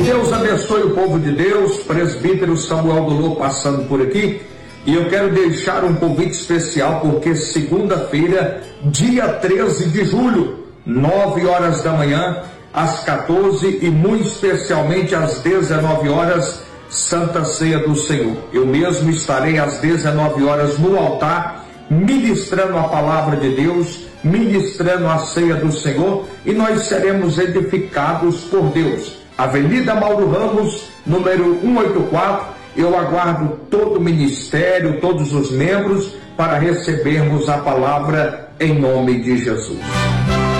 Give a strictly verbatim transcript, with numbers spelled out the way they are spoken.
Deus abençoe o povo de Deus. Presbítero Samuel Dolor passando por aqui. E eu quero deixar um convite especial, porque segunda-feira, dia treze de julho, nove horas da manhã, às quatorze e muito especialmente às dezenove horas, Santa Ceia do Senhor. Eu mesmo estarei às dezenove horas no altar, ministrando a palavra de Deus, ministrando a ceia do Senhor, e nós seremos edificados por Deus. Avenida Mauro Ramos, número cento e oitenta e quatro. Eu aguardo todo o ministério, todos os membros, para recebermos a palavra em nome de Jesus.